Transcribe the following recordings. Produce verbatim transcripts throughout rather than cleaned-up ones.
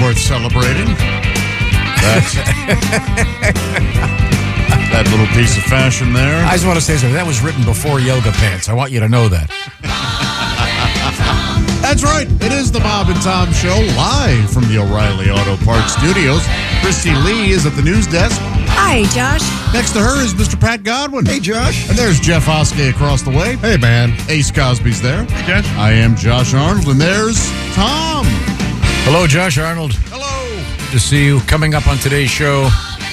worth celebrating. That's that little piece of fashion there. I just want to say something. That was written before yoga pants. I want you to know that. That's right. It is the Bob and Tom Show, live from the O'Reilly Auto Parts Studios. Christy Lee is at the news desk. Hi, Josh. Next to her is Mister Pat Godwin. Hey, Josh. And there's Jeff Oskey across the way. Hey, man. Ace Cosby's there. Hey, Josh. I am Josh Arnold, and there's Tom. Hello, Josh Arnold. Hello. Good to see you. Coming up on today's show,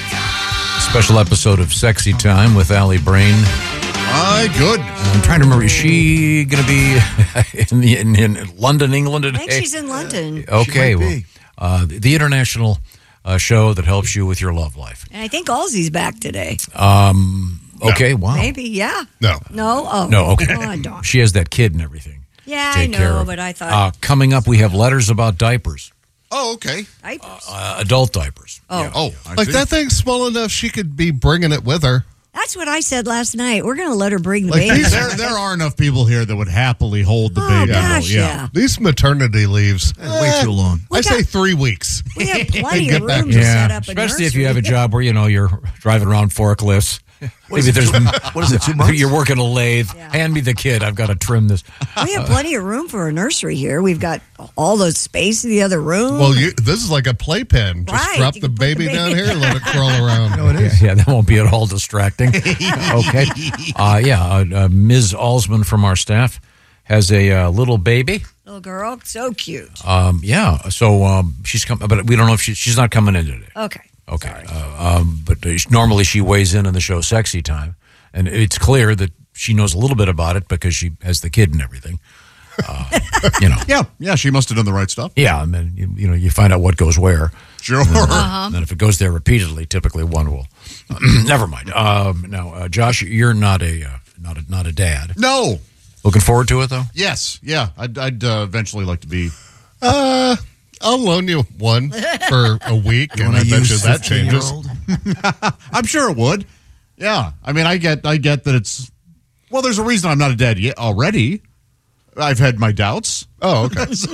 a special episode of Sexy Time with Allie Brain. My goodness. I'm trying to remember, is she going to be in, the, in, in London, England today? I think she's in London. Okay, well, uh, the international uh, show that helps you with your love life. And I think Halsey's back today. Um. Okay, wow. Maybe, yeah. No. No? Oh. No, okay. Oh, I don't. She has that kid and everything. Yeah, Take I care know, of. but I thought Uh, coming up, we have letters about diapers, Oh, okay. diapers. uh, adult diapers. oh. Yeah. Oh, I Like, see. that thing's small enough she could be bringing it with her. That's what I said last night. We're going to let her bring the Like baby. these- There, there are enough people here that would happily hold the Oh, baby. gosh, though. yeah. These maternity leaves. Way too long. We I say got- three weeks. We have plenty Get of back room to- to set Yeah, up a especially if you nursery. have a job where, you know, you're driving around forklifts. Maybe there's What is it, two months? You're working a lathe. Yeah. Hand me the kid. I've got to trim this. We have plenty of room for a nursery here. We've got all the space in the other room. Well, you, this is like a playpen. Just Right, drop you the can put the baby baby- down here and let it crawl around. No, it is. Yeah, that won't be at all distracting. Okay. Uh, yeah, uh, uh, Miz Alsman from our staff has a uh, little baby. Little girl, so cute. Um, yeah, so um, she's coming, but we don't know if she, she's not coming in today. Okay. Okay. Uh, um, but uh, normally she weighs in on the show Sexy Time. And it's clear that she knows a little bit about it because she has the kid and everything. Uh, you know. Yeah, yeah, she must have done the right stuff. Yeah, I mean, you, you know, you find out what goes where. Sure. Uh-huh. And then if it goes there repeatedly, typically one will. Never mind. Um, now, uh, Josh, you're not a uh, not a not a dad. No. Looking forward to it though. Yes. Yeah. I'd, I'd uh, eventually like to be. Uh, I'll loan you one for a week, and I Wanna bet you use that changes. fifteen-year-old? I'm sure it would. Yeah. I mean, I get, I get that it's. Well, there's a reason I'm not a dad yet already. I've had my doubts. Oh, okay. So.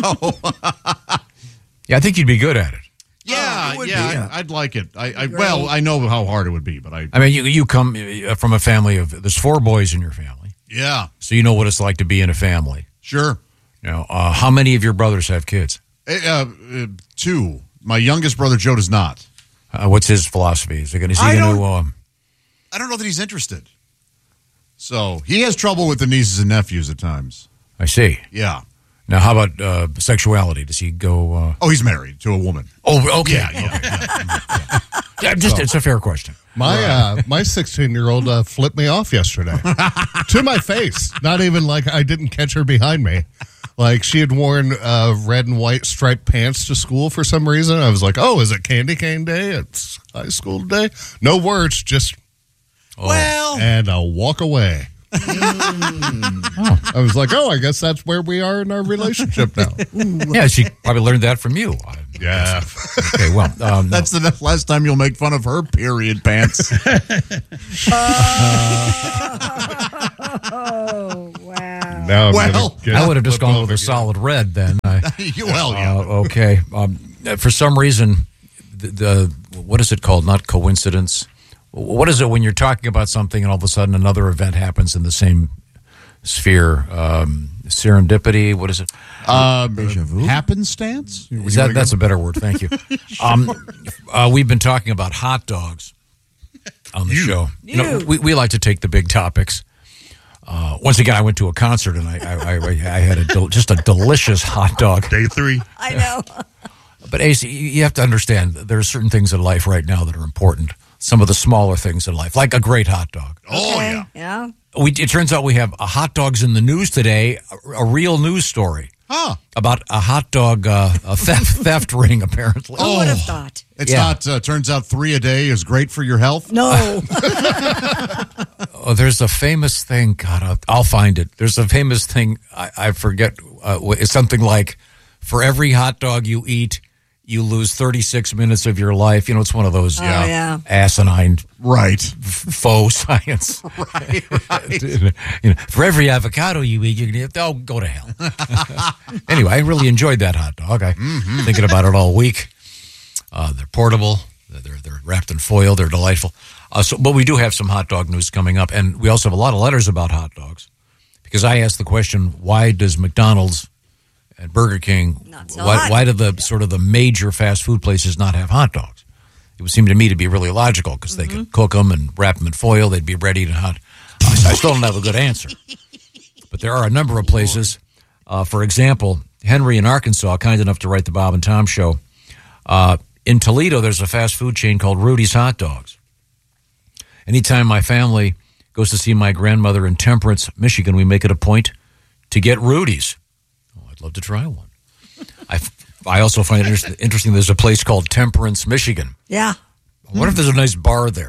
Yeah, I think you'd be good at it. Yeah. it would yeah. be, yeah. I, I'd like it. I, I well, I know how hard it would be, but I. I mean, you you come uh, from a family of there's four boys in your family, Yeah. so you know what it's like to be in a family. Sure. You know, uh, how many of your brothers have kids? Uh, uh, two. My youngest brother Joe does not. Uh, what's his philosophy? Is he going I to? don't- Um, I don't know that he's interested. So he has trouble with the nieces and nephews at times. I see. Yeah. Now, how about uh, sexuality? Does he go? Uh, Oh, he's married to a woman. oh, okay. Yeah, yeah. Yeah, just it's a fair question. My uh, my sixteen-year-old uh, flipped me off yesterday to my face. Not even like I didn't catch her behind me. Like she had worn uh, red and white striped pants to school for some reason. I was like, "Oh, is it candy cane day? It's high school day." No words, just Oh. Well, and a walk away. Oh. I was like, "Oh, I guess that's where we are in our relationship now." Yeah, she probably learned that from you. I- Yeah. Okay, well, um, that's the last time you'll make fun of her period pants. Oh, wow. Now I'm Well, gonna get I would have just flipped gone with over a again. solid red then. I, well, yeah. uh, okay. Um, for some reason, the, the what is it called? Not coincidence. What is it when you're talking about something and all of a sudden another event happens in the same sphere? Um, serendipity. What is it? Um, Deja vu? happenstance? Is that that's a better word? Thank you. Um, uh, we've been talking about hot dogs on the show. You know, You. we, we like to take the big topics. Uh, once again, I went to a concert and I I, I, I had a del- just a delicious hot dog. Day three. I know. But Ace, you- you have to understand there are certain things in life right now that are important. Some of the smaller things in life, like a great hot dog. Oh, Okay, yeah. Yeah. We, it turns out we have a hot dogs in the news today, a, a real news story Huh. about a hot dog uh, a theft theft ring, apparently. Who would have thought? It's Yeah. not, uh, turns out three a day is great for your health. No. Oh, there's a famous thing. God, I'll, I'll find it. There's a famous thing. I, I forget. Uh, it's something like, for every hot dog you eat, you lose thirty-six minutes of your life. You know, it's one of those Oh, yeah. asinine Right. f- faux science. Right, right. You know, for every avocado you eat, you're gonna oh, go to hell. Anyway, I really enjoyed that hot dog. I thinking about it all week. Uh, they're portable. They're they're wrapped in foil. They're delightful. Uh, so, but we do have some hot dog news coming up, and we also have a lot of letters about hot dogs because I asked the question: why does McDonald's and Burger King, Not so why, hot. why do the sort of the major fast food places not have hot dogs? It would seem to me to be really logical because Mm-hmm. they could cook them and wrap them in foil. They'd be ready to hot. I, I still don't have a good answer, but there are a number of places. Uh, for example, Henry in Arkansas, kind enough to write the Bob and Tom Show. Uh, in Toledo, there's a fast food chain called Rudy's Hot Dogs. Anytime my family goes to see my grandmother in Temperance, Michigan, we make it a point to get Rudy's. Oh, I'd love to try one. I, I also find it inter- interesting there's a place called Temperance, Michigan. Yeah. I wonder if there's a nice bar there.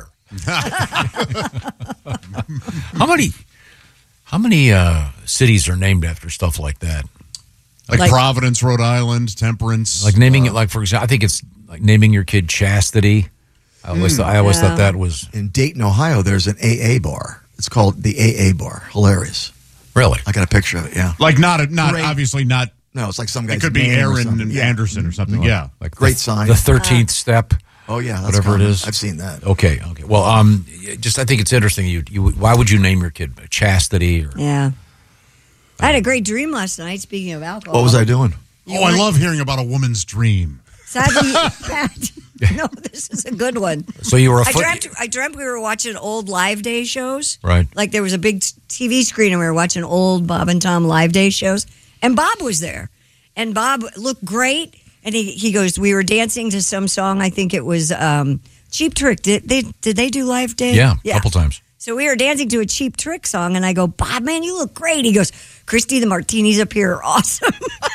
How many how many uh, cities are named after stuff like that? Like, Like- Providence, Rhode Island, Temperance. Like naming it, like for example, I think it's like naming your kid Chastity. I always, thought, I always Yeah. thought that was In Dayton, Ohio, there's an A A bar. It's called the A A bar. Hilarious. really. I got a picture of it, yeah. like not a, not Great. obviously not. No, it's like some guy's It could be name or Aaron something. Yeah. Anderson or something. Yeah. Like Great the, sign. The thirteenth step. Oh, yeah. That's Whatever it common. is. I've seen that. Okay, okay. Well, um, just I think it's interesting. You, you, why would you name your kid Chastity? Or Yeah. I had a great dream last night, speaking of alcohol. What was I doing? You Oh, I weren't- love hearing about a woman's dream. Sadly, Pat, no, this is a good one. so you were a I foot. dreamt, I dreamt we were watching old Live Day shows. Right. Like there was a big T V screen and we were watching old Bob and Tom Live Day shows. And Bob was there. And Bob looked great. And he, he goes, we were dancing to some song. I think it was um, Cheap Trick. Did they, did they do Live Day? Yeah, a couple times. So we were dancing to a Cheap Trick song. And I go, Bob, man, you look great. He goes, Christy, the martinis up here are awesome.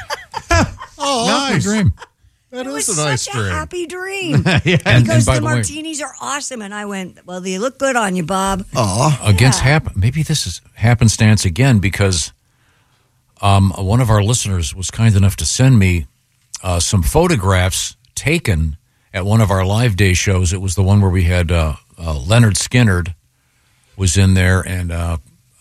Oh, Nice dream. That It is was a nice such dream. a happy dream. And, He and goes, by the the way, martinis are awesome. And I went, well, they look good on you, Bob. Aw. against Yeah. hap- maybe this is happenstance again because um, one of our listeners was kind enough to send me uh, some photographs taken at one of our Live Day shows. It was the one where we had uh, uh, Leonard Skinnard was in there and uh,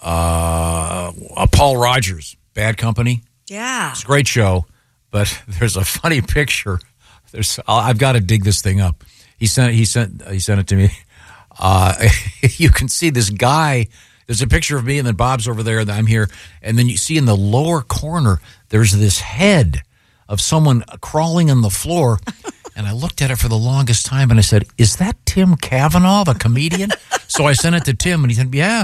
uh, uh, Paul Rogers, Bad Company. Yeah. It's a great show, but there's a funny picture. There's I've got to dig this thing up. He sent he sent he sent it to me. Uh, you can see this guy. There's a picture of me, and then Bob's over there, and I'm here, and then you see in the lower corner there's this head of someone crawling on the floor. And I looked at it for the longest time, and I said, "Is that Tim Cavanaugh, the comedian?" So I sent it to Tim, and he said, "Yeah."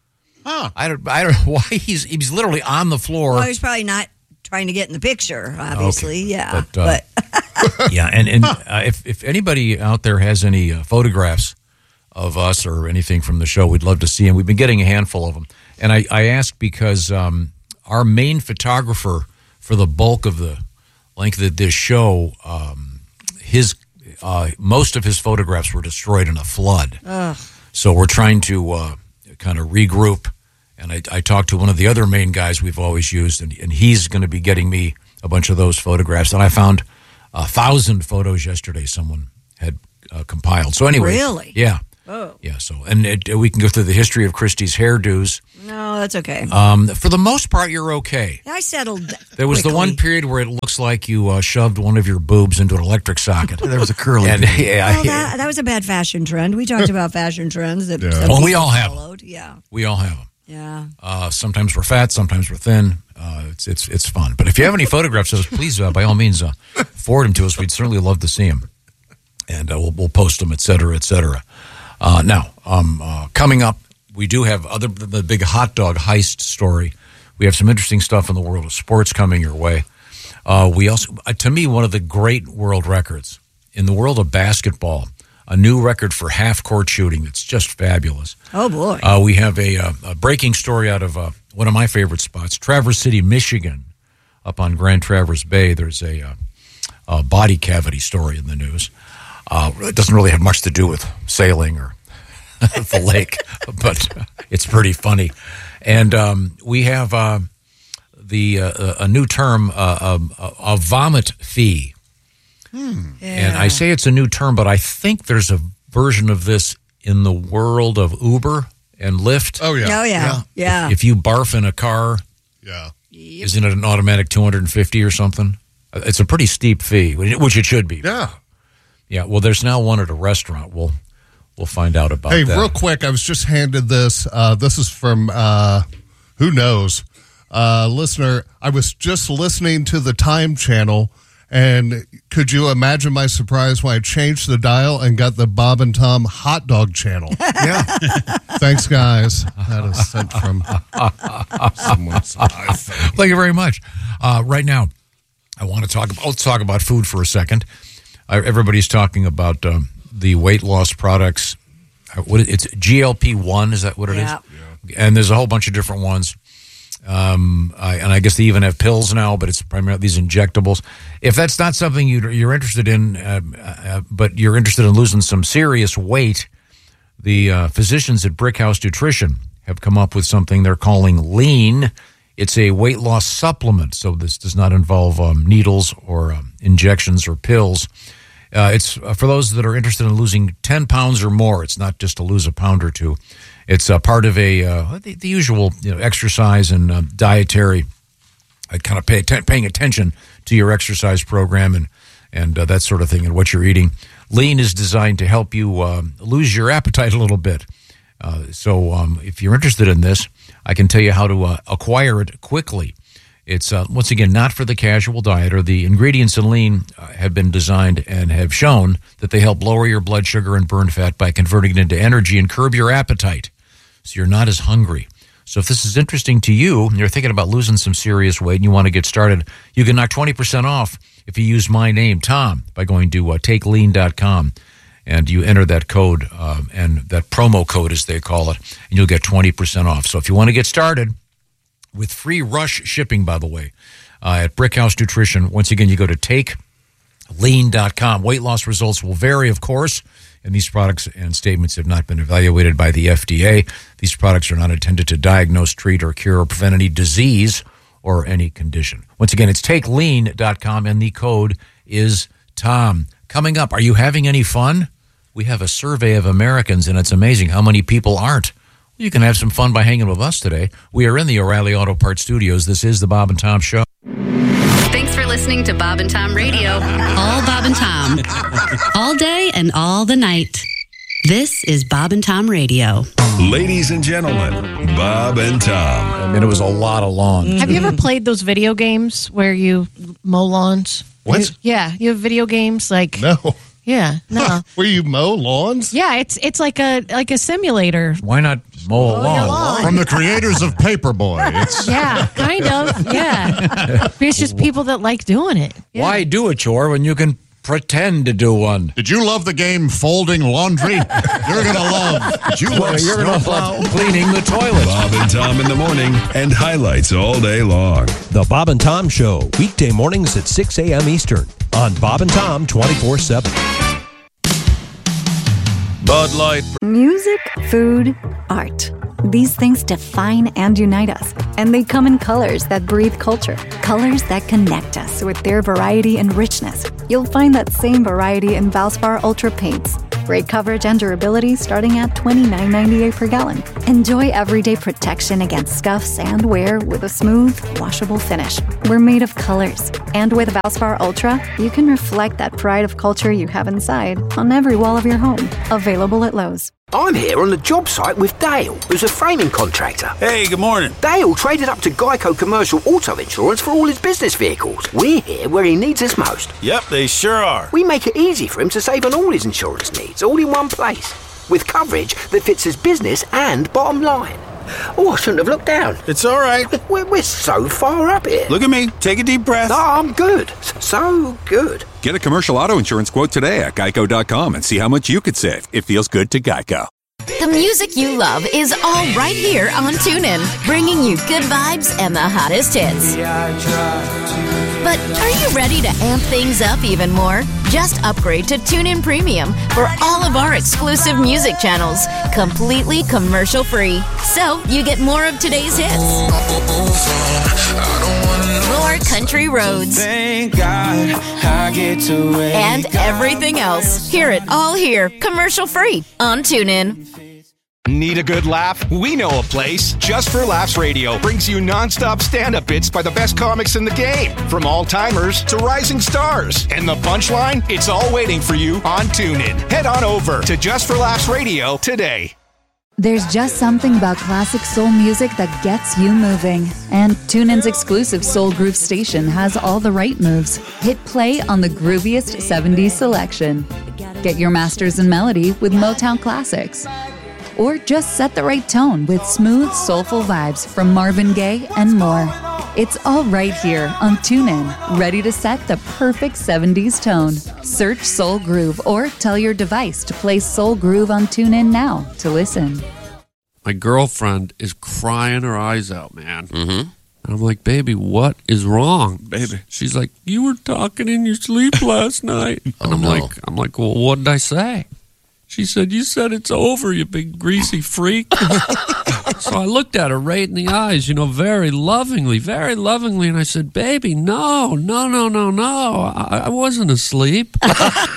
Huh. I don't I don't know why he's he's literally on the floor. Well, he was probably not trying to get in the picture, obviously. Okay. Yeah. But, uh, yeah, and, and uh, if, if anybody out there has any uh, photographs of us or anything from the show, we'd love to see them. We've been getting a handful of them. And I, I asked because um, our main photographer for the bulk of the length of this show, um, his uh, most of his photographs were destroyed in a flood. So we're trying to uh, kind of regroup. And I, I talked to one of the other main guys we've always used, and, and he's going to be getting me a bunch of those photographs. And I found a thousand photos yesterday someone had uh, compiled. So anyway. Really? Yeah. Oh. Yeah, so, and it, we can go through the history of Christie's hairdos. No, that's okay. Um, for the most part, you're okay. I settled. There was the quickly. one period where it looks like you uh, shoved one of your boobs into an electric socket. There was a curly. And, yeah, Well, that, that was a bad fashion trend. We talked about fashion trends that Yeah. some Well, we people all have 'em. followed. Yeah. we all have them. Yeah. Uh, sometimes we're fat, sometimes we're thin. Uh, it's it's it's fun. But if you have any photographs of us, please, uh, by all means, uh, forward them to us. We'd certainly love to see them, and uh, we'll, we'll post them, et cetera, et cetera. Uh, now, um, uh, coming up, we do have other than the big hot dog heist story. We have some interesting stuff in the world of sports coming your way. Uh, we also, uh, to me, one of the great world records in the world of basketball. A new record for half-court shooting. It's just fabulous. Oh, boy. Uh, we have a, uh, a breaking story out of uh, one of my favorite spots, Traverse City, Michigan, up on Grand Traverse Bay. There's a, uh, a body cavity story in the news. Uh, it doesn't really have much to do with sailing or the lake, but uh, it's pretty funny. And um, we have uh, the uh, a new term, uh, a, a vomit fee. And I say it's a new term, but I think there's a version of this in the world of Uber and Lyft. Oh, yeah. Oh, yeah. Yeah. If you barf in a car, Yeah. isn't it an automatic two hundred fifty or something? It's a pretty steep fee, which it should be. Yeah. Yeah, well, there's now one at a restaurant. We'll we'll find out about Hey, that. real quick, I was just handed this. Uh, this is from, uh, who knows, uh, listener. I was just listening to the Time channel, and could you imagine my surprise when I changed the dial and got the Bob and Tom hot dog channel? Yeah. Thanks, guys. That is sent from someone's iPhone. Thank you very much. Uh, right now, I want to talk about, let's talk about food for a second. Uh, everybody's talking about um, the weight loss products. Uh, what it- it's G L P one, is that what it Yeah. is? And there's a whole bunch of different ones. Um, I, and I guess they even have pills now, but it's primarily these injectables. If that's not something you, you're interested in, uh, uh, but you're interested in losing some serious weight, the uh, physicians at Brickhouse Nutrition have come up with something they're calling Lean. It's a weight loss supplement, so this does not involve um, needles or um, injections or pills. Uh, it's uh, for those that are interested in losing ten pounds or more. It's not just to lose a pound or two. It's uh, part of a uh, the, the usual you know, exercise and uh, dietary, uh, kind of pay, t- paying attention to your exercise program and and uh, that sort of thing and what you're eating. Lean is designed to help you um, lose your appetite a little bit. Uh, so um, if you're interested in this, I can tell you how to uh, acquire it quickly. It's, uh, once again, not for the casual dieter. The ingredients in Lean uh, have been designed and have shown that they help lower your blood sugar and burn fat by converting it into energy and curb your appetite, so you're not as hungry. So if this is interesting to you and you're thinking about losing some serious weight and you want to get started, you can knock twenty percent off if you use my name, Tom, by going to uh, take lean dot com. And you enter that code, um, and that promo code, as they call it, and you'll get twenty percent off. So if you want to get started with free rush shipping, by the way, uh, at Brickhouse Nutrition, once again, you go to take lean dot com. Weight loss results will vary, of course, and these products and statements have not been evaluated by the F D A. These products are not intended to diagnose, treat, or cure or prevent any disease or any condition. Once again, it's take lean dot com, and the code is Tom. Coming up, are you having any fun? We have a survey of Americans, and it's amazing how many people aren't. You can have some fun by hanging with us today. We are in the O'Reilly Auto Parts Studios. This is the Bob and Tom Show. Thanks for listening to Bob and Tom Radio. All Bob and Tom. All day and all the night. This is Bob and Tom Radio. Ladies and gentlemen, Bob and Tom. I mean, it was a lot of lawns. Have you ever played those video games where you mow lawns? What? You- yeah, you have video games like No. yeah, no. Where you mow lawns? Yeah, it's it's like a like a simulator. Why not mow a lawn? From the creators of Paperboy. It's Yeah, kind of. Yeah. But it's just people that like doing it. Yeah. Why do a chore when you can pretend to do one? Did you love the game Folding Laundry? You're going to love. Did you love You're going to Snowplow? love cleaning the toilet. Bob and Tom in the morning and highlights all day long. The Bob and Tom Show, weekday mornings at six a.m. Eastern on Bob and Tom twenty-four seven. Bud Light. Music, food, art. These things define and unite us, and they come in colors that breathe culture, colors that connect us with their variety and richness. You'll find that same variety in Valspar Ultra paints. Great coverage and durability starting at twenty-nine ninety-eight per gallon. Enjoy everyday protection against scuffs and wear with a smooth, washable finish. We're made of colors, and with Valspar Ultra, you can reflect that pride of culture you have inside on every wall of your home. Available at Lowe's. I'm here on the job site with Dale, who's a framing contractor. Hey, good morning. Dale traded up to Geico Commercial Auto Insurance for all his business vehicles. We're here where he needs us most. Yep, they sure are. We make it easy for him to save on all his insurance needs, all in one place, with coverage that fits his business and bottom line. Oh, I shouldn't have looked down. It's all right. We're, we're so far up here. Look at me. Take a deep breath. No, I'm good. So good. Get a commercial auto insurance quote today at geico dot com and see how much you could save. It feels good to Geico. The music you love is all right here on TuneIn, bringing you good vibes and the hottest hits. But are you ready to amp things up even more? Just upgrade to TuneIn Premium for all of our exclusive music channels, completely commercial-free. So you get more of today's hits, more country roads, Thank God I get to wake and everything else. Hear it all here, commercial-free on TuneIn. Need a good laugh? We know a place. Just for Laughs Radio brings you nonstop stand-up bits by the best comics in the game. From all-timers to rising stars. And the punchline? It's all waiting for you on TuneIn. Head on over to Just for Laughs Radio today. There's just something about classic soul music that gets you moving. And TuneIn's exclusive Soul Groove station has all the right moves. Hit play on the grooviest seventies selection. Get your masters in melody with Motown Classics. Or just set the right tone with smooth, soulful vibes from Marvin Gaye and more. It's all right here on TuneIn, ready to set the perfect seventies tone. Search Soul Groove or tell your device to play Soul Groove on TuneIn now to listen. My girlfriend is crying her eyes out, man. Mm-hmm. And I'm like, baby, what is wrong? Baby. She's like, you were talking in your sleep last night. And Oh, I'm no. like, I'm like, well, what did I say? She said, you said it's over, you big greasy freak. So I looked at her right in the eyes, you know, very lovingly, very lovingly. And I said, baby, no, no, no, no, no. I, I wasn't asleep. Get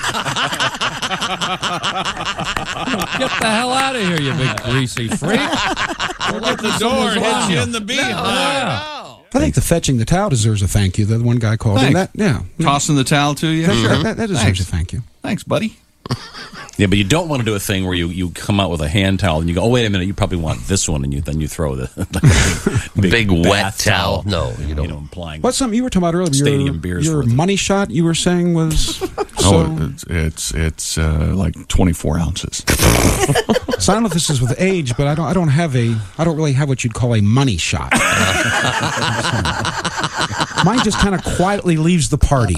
the hell out of here, you big greasy freak. At the door, hits you in the behind. I think the fetching the towel deserves a thank you. The one guy called him that. Thanks. Yeah. Tossing the towel to you? That, sure, Mhm. that, that deserves Thanks. a thank you. Thanks, buddy. Yeah, but you don't want to do a thing where you, you come out with a hand towel and you go, oh, wait a minute, you probably want this one, and you then you throw the like big, Big wet bath towel. No, you don't. You know, implying What's something you were talking about earlier? Stadium your, beers Your worth of- money shot you were saying was so. Oh, it's it's, it's uh, like twenty-four ounces. So I don't know if this is with age, but I don't. I don't have a. I don't really have what you'd call a money shot. Mine just kind of quietly leaves the party.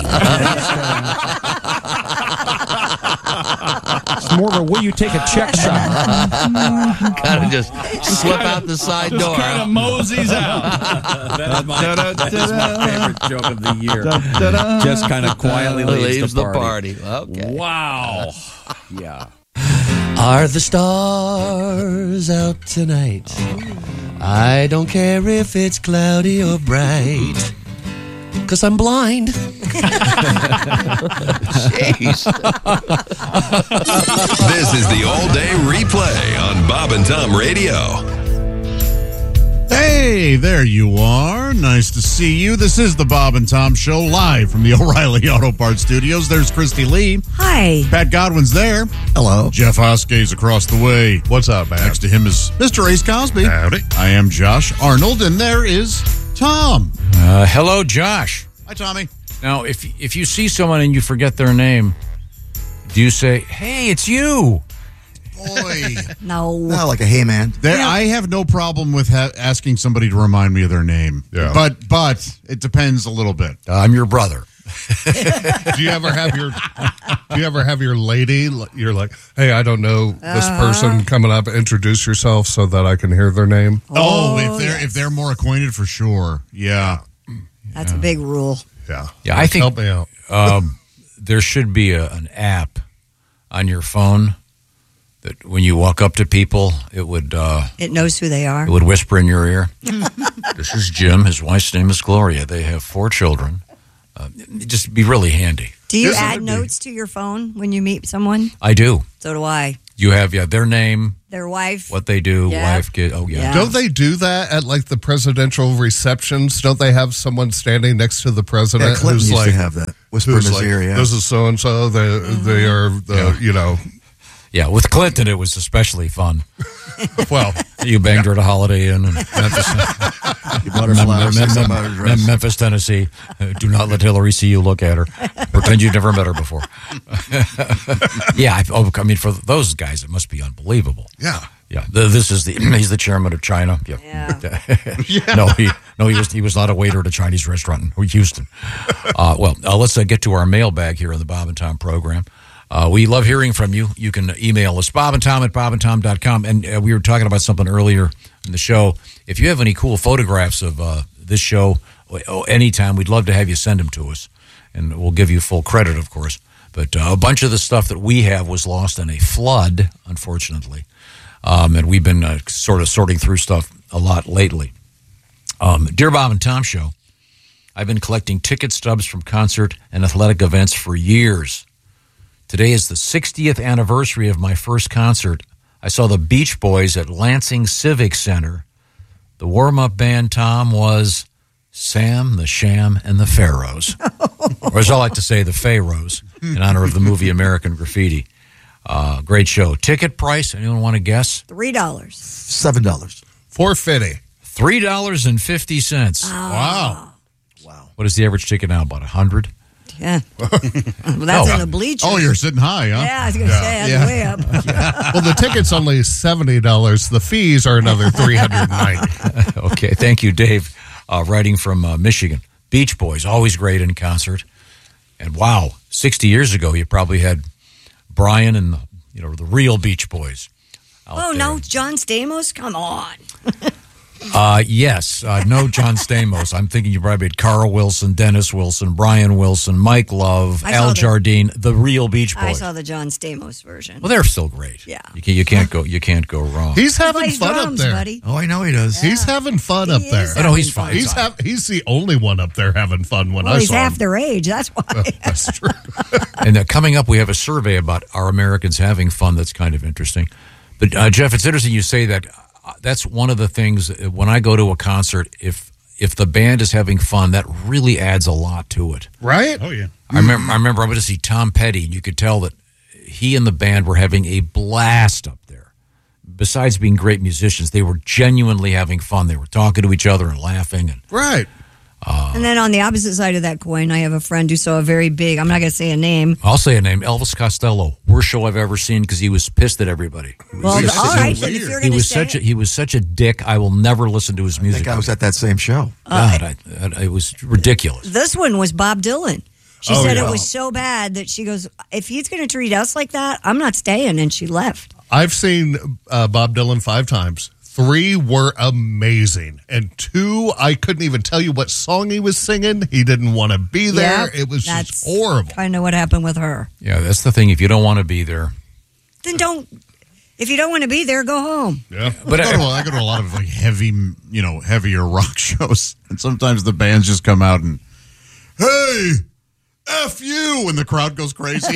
It's more of a will you take a check shot? Kind of just slip out the side Just door. kind of moseys out. That's my, that is my favorite joke of the year. Da-da-da. Just kind of quietly leaves, Leaves the the party. party. Okay. Wow. Yeah. Are the stars out tonight? I don't care if it's cloudy or bright, 'cause I'm blind. Jeez. This is the all-day replay on Bob and Tom Radio. Hey, there you are. Nice to see you. This is the Bob and Tom Show, live from the O'Reilly Auto Parts Studios. There's Christy Lee. Hi. Pat Godwin's there. Hello. Jeff Hoskay's across the way. What's up, man? Next to him is Mister Ace Cosby. Howdy. I am Josh Arnold, and there is Tom. Uh, hello, Josh. Hi, Tommy. Now, if if you see someone and you forget their name, do you say, "Hey, it's you"? Boy. No. No, like a hey man. There, I have no problem with ha- asking somebody to remind me of their name. Yeah. But but it depends a little bit. I'm your brother. Do you ever have your Do you ever have your lady? You're like, hey, I don't know this person coming up. Introduce yourself so that I can hear their name. Oh, Oh, if they're yes. if they're more acquainted, for sure. Yeah. That's a big rule. Yeah, Yeah, I think help me out. um, there should be a, an app on your phone that when you walk up to people, it would uh, It knows who they are. it would whisper in your ear. This is Jim. His wife's name is Gloria. They have four children. Uh, it'd just be really handy. Do you Yes, it add would be. notes to your phone when you meet someone? I do. So do I. You have yeah their name, Their wife. what they do, Yeah. wife, kid. Oh yeah. Yeah. Don't they do that at like the presidential receptions? Don't they have someone standing next to the president Yeah, Clinton who's used like to have that. Whisper in who's his like, ear, yeah. this is so and so. They they are the you know. Yeah, with Clinton, it was especially fun. Well, You banged her at a Holiday Inn in Memphis, You bought her flowers, Mem- six Mem- about her Mem- dress. Memphis, Tennessee. Uh, do not let Hillary see you look at her. Pretend you've never met her before. Yeah, I, oh, I mean, for those guys, it must be unbelievable. yeah. Yeah, the, this is the he's the chairman of China. Yeah. Yeah. no, he no he was he was not a waiter at a Chinese restaurant in Houston. Uh, well, uh, let's uh, get to our mailbag here on the Bob and Tom program. Uh, we love hearing from you. You can email us, bob and tom at bob and tom dot com. And uh, we were talking about something earlier in the show. If you have any cool photographs of uh, this show, oh, anytime, we'd love to have you send them to us. And we'll give you full credit, of course. But uh, a bunch of the stuff that we have was lost in a flood, unfortunately. Um, and we've been uh, sort of sorting through stuff a lot lately. Um, Dear Bob and Tom Show, I've been collecting ticket stubs from concert and athletic events for years. Today is the sixtieth anniversary of my first concert I saw the Beach Boys at Lansing Civic Center. The warm-up band, Tom, was Sam, the Sham, and the Pharaohs. Or as I like to say, the Pharaohs, in honor of the movie American Graffiti. Uh, great show. Ticket price, anyone want to guess? Three dollars. Seven dollars. Four fifty. Three dollars and fifty cents. Wow. Wow. What is the average ticket now? About a hundred? Yeah. Well, that's Oh. on the bleachers. Oh, you're sitting high, huh? Yeah, I was going to say, that's way up. Well, the ticket's only seventy dollars. The fees are another three hundred ninety dollars. Okay, thank you, Dave. Uh, writing from uh, Michigan. Beach Boys, always great in concert. And wow, sixty years ago, you probably had Brian and the, you know, the real Beach Boys. Oh, no, John Stamos? Come on. Uh, yes, uh, no John Stamos. I'm thinking you probably had Carl Wilson, Dennis Wilson, Brian Wilson, Mike Love, I saw Al the- Jardine, the real Beach Boys. I saw the John Stamos version. Well, they're still great. Yeah. You, can, you can't go. You can't go wrong. He's He having plays fun drums, up there. buddy. Oh, I know he does. He's having fun up He there. is Oh, no, he's having fine. He's ha- he's the only one up there having fun when Well, I he's saw half him. their age. That's why. That's true. And uh, coming up, we have a survey about our Americans having fun. That's kind of interesting. But uh, Jeff, it's interesting you say that. Uh, that's one of the things uh, when I go to a concert. If if the band is having fun, that really adds a lot to it. Right? Oh, yeah. I remember. I remember I went to see Tom Petty, and you could tell that he and the band were having a blast up there. Besides being great musicians, they were genuinely having fun. They were talking to each other and laughing. And Right. And then on the opposite side of that coin, I have a friend who saw a very big, I'm not going to say a name. I'll say a name: Elvis Costello. Worst show I've ever seen because he was pissed at everybody. Well, He was all such a- right, but if you're he going to was say such a it. he was such a dick. I will never listen to his I music. think I was at that same show. God, I, I, it was ridiculous. This one was Bob Dylan. She Oh, said yeah. it was so bad that she goes, if he's going to treat us like that, I'm not staying. And she left. I've seen uh, Bob Dylan five times. Three were amazing. And two, I couldn't even tell you what song he was singing. He didn't want to be there. Yeah, it was that's just horrible. kind of what happened with her. Yeah, that's the thing. If you don't want to be there, Then don't, if you don't want to be there, go home. Yeah. but I go, to, I go to a lot of like heavy, you know, heavier rock shows, and sometimes the bands just come out and, hey, F you, and the crowd goes crazy.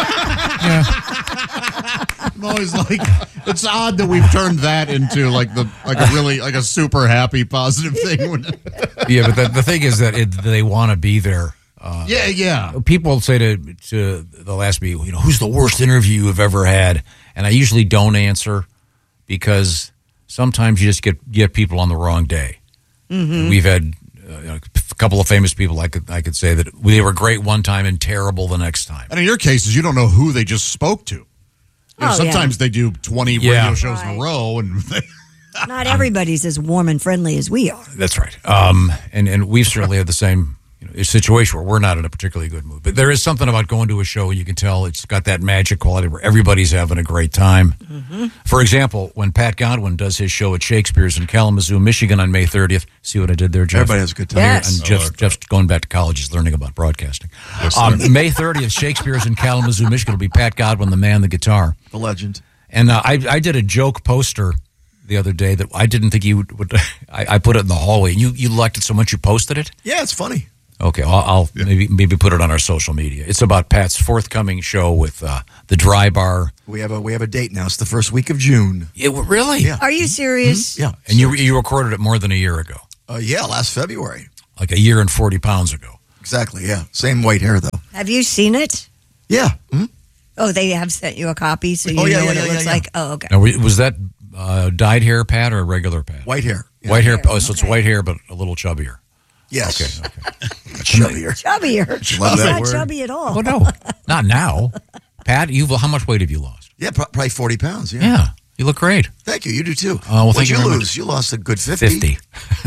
I'm always like, it's odd that we've turned that into like the like a really like a super happy positive thing. When, yeah. But the, the thing is that it, they want to be there. Uh, yeah, yeah. People say to to they'll ask me, you know, who's the worst interview you've ever had, and I usually don't answer because sometimes you just get get people on the wrong day. Mm-hmm. We've had uh, a couple of famous people. I could I could say that they were great one time and terrible the next time. And in your cases, you don't know who they just spoke to. You know, Oh, sometimes they do twenty Yeah. radio shows in Right. a row, and they, Not everybody's as warm and friendly as we are. That's right. Um, and and we've certainly had the same you know, situation where we're not in a particularly good mood. But there is something about going to a show and you can tell it's got that magic quality where everybody's having a great time. Mm-hmm. For example, when Pat Godwin does his show at Shakespeare's in Kalamazoo, Michigan on May thirtieth, see what I did there, Jeff? Everybody has a good time. Yes. And Jeff's, Jeff's going back to college. He's learning about broadcasting. um, May thirtieth, Shakespeare's in Kalamazoo, Michigan. Will be Pat Godwin, the man, the guitar. The legend. And uh, I, I did a joke poster the other day that I didn't think you would. would I, I put it in the hallway. You you liked it so much you posted it? Yeah, it's funny. Okay, I'll, I'll maybe maybe put it on our social media. It's about Pat's forthcoming show with uh, the Dry Bar. We have a we have a date now. It's the first week of June. It, really? Yeah. Are you serious? Yeah. And you you recorded it more than a year ago, Uh, yeah, last February. like a year and forty pounds ago. Exactly. Yeah. Same white hair though. Have you seen it? Yeah. Mhm. Oh, they have sent you a copy so you Oh, yeah, know yeah, what yeah, it yeah, looks yeah. like? Oh, okay. Now, was that uh, dyed hair, Pat, or regular Pat? White hair. Yeah. White hair. hair, Oh, so it's okay. white hair, but a little chubbier. Yes. Okay. Okay. Chubbier. Chubbier. Love He's that not word. chubby at all. Oh no, not now. Pat, you how much weight have you lost? Yeah, pro- probably forty pounds. Yeah. Yeah, you look great. Thank you. You do too. Oh, well, What'd thank you you very lose? much. You lost a good fifty. Fifty,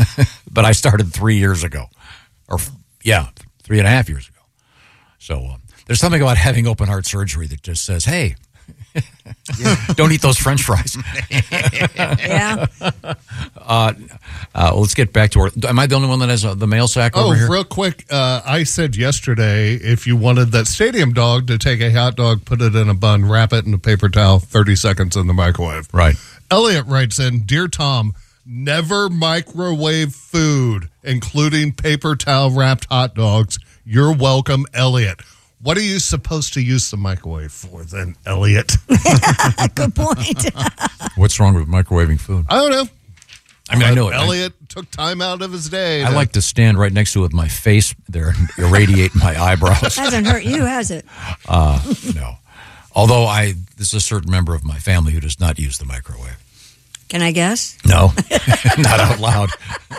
but I started three years ago, or yeah, three and a half years ago. So um, there's something about having open heart surgery that just says, "Hey, don't eat those French fries." Yeah. Uh, uh, let's get back to our. Am I the only one that has uh, the mail sack Oh, over here? real quick, uh, I said yesterday if you wanted that stadium dog to take a hot dog, put it in a bun, wrap it in a paper towel, thirty seconds in the microwave. Right. Elliot writes in, Dear Tom, never microwave food, including paper towel wrapped hot dogs. You're welcome, Elliot. What are you supposed to use the microwave for then, Elliot? Good point. What's wrong with microwaving food? I don't know. I mean, I know it. Elliot I, took time out of his day. I to, like to stand right next to it with my face there and irradiate my eyebrows. Hasn't hurt you, has it? Uh, no. Although I, there's a certain member of my family who does not use the microwave. Can I guess? No, not out loud.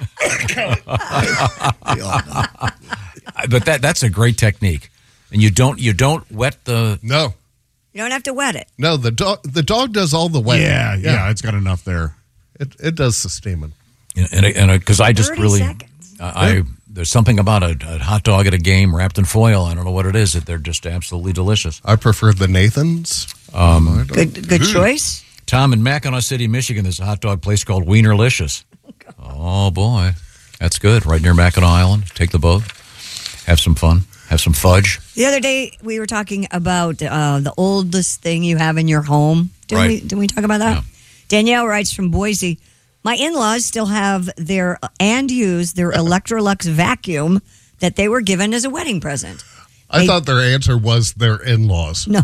But that that's a great technique, and you don't you don't wet the no. You don't have to wet it. No, the dog the dog does all the wetting. Yeah, yeah, yeah, it's got enough there. It it does the steaming. And and because I just really, uh, I yeah. there's something about a, a hot dog at a game wrapped in foil. I don't know what it is. That they're just absolutely delicious. I prefer the Nathans. Um, good good choice. Tom, in Mackinac City, Michigan, there's a hot dog place called Wienerlicious. Oh boy, that's good. Right near Mackinac Island. Take the boat, have some fun, have some fudge. The other day we were talking about uh, the oldest thing you have in your home. Didn't Right. we? Didn't we talk about that? Yeah. Danielle writes from Boise. My in-laws still have their and use their Electrolux vacuum that they were given as a wedding present. I They- thought their answer was their in-laws. No.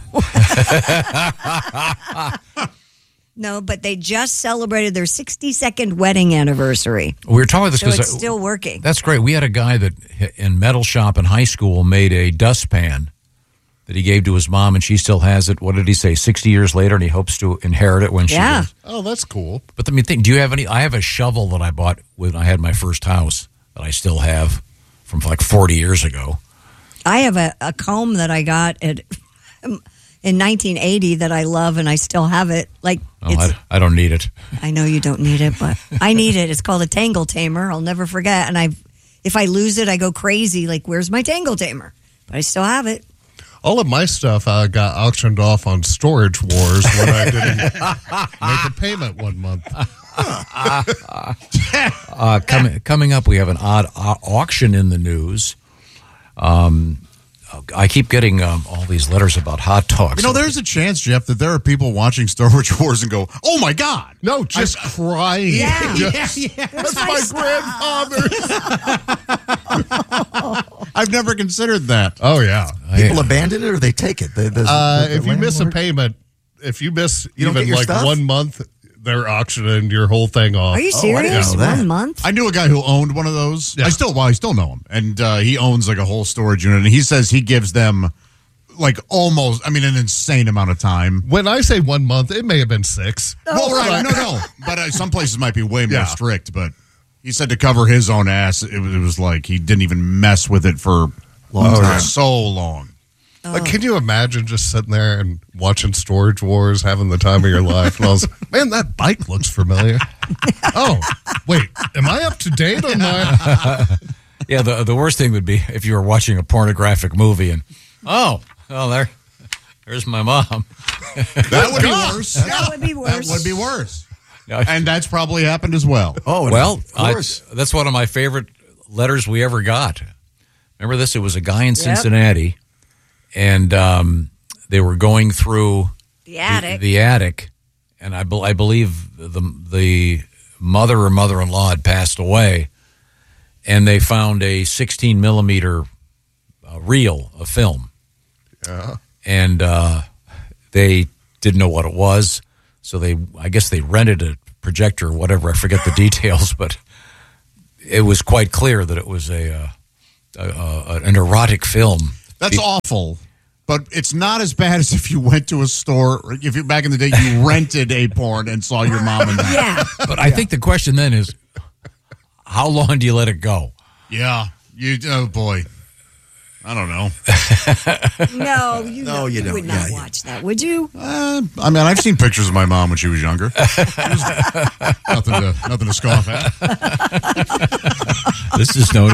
No, but they just celebrated their sixty-second wedding anniversary. We were talking about this So because it's still working. That's great. We had a guy that in metal shop in high school made a dustpan that he gave to his mom, and she still has it. What did he say? Sixty years later, and he hopes to inherit it when she Yeah. does. Oh, that's cool. But I mean, think, do you have any? I have a shovel that I bought when I had my first house that I still have from like forty years ago. I have a, a comb that I got at in nineteen eighty that I love, and I still have it. Like Oh, it's, I, I don't need it. I know you don't need it, but I need it. It's called a Tangle Tamer. I'll never forget. And I, if I lose it, I go crazy. Like, where's my Tangle Tamer? But I still have it. All of my stuff uh, got auctioned off on Storage Wars when I didn't make a payment one month. uh, coming coming up, we have an odd au- auction in the news. Um, I keep getting um, all these letters about hot dogs. You know, there's a chance, Jeff, that there are people watching Storage Wars and go, "Oh my God!" No, just I, crying. Yeah, Just, yeah, yeah. That's my grandfather. I've never considered that. Oh yeah, People abandon it or they take it. The, the, Uh, the- the if you miss a landlord? payment, if you miss You don't even get your like stuff? one month, they're auctioning your whole thing off. Are you Oh, I serious? didn't know that. One month? I knew a guy who owned one of those. Yeah. I still, well, I still know him, and uh, he owns like a whole storage unit. And he says he gives them like almost, I mean, an insane amount of time. When I say one month, it may have been six. Well, right, no, no, but uh, some places might be way more Yeah. strict. But he said to cover his own ass, it was, it was like he didn't even mess with it for Long oh, time. so long. Like, can you imagine just sitting there and watching Storage Wars, having the time of your life? And I was like, man, that bike looks familiar. Oh, wait, am I up to date on my? Yeah, the the worst thing would be if you were watching a pornographic movie and oh, oh there, there's my mom. That would be worse. That would be That worse. would be worse. Yeah. And that's probably happened as well. Oh, Well, of I, course. that's one of my favorite letters we ever got. Remember this? It was a guy in Yep. Cincinnati, and um, they were going through The attic. The, the attic, and I, be, I believe the the mother or mother-in-law had passed away, and they found a sixteen millimeter uh, reel of film, Yeah. and uh, they didn't know what it was, so they I guess they rented a projector or whatever. I forget the details, but it was quite clear that it was a, uh, a, a an erotic film. That's awful. But it's not as bad as if you went to a store, or if you back in the day you rented a porn and saw your mom and dad. Yeah. But I think the question then is, how long do you let it go? Yeah. You oh boy. I don't know. No, you, No, don't- you you don't. would not Yeah, you- watch that, would you? Uh, I mean, I've seen pictures of my mom when she was younger. nothing to nothing to scoff at. This is known